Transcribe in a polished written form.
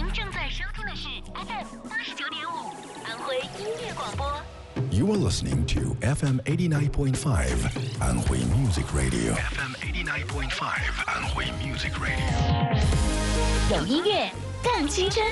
正在收听的是 FM 89.5安徽音乐广播。 You are listening to FM 89.5 Anhui Music Radio. FM 89.5 Anhui Music Radio. 有音乐更青春。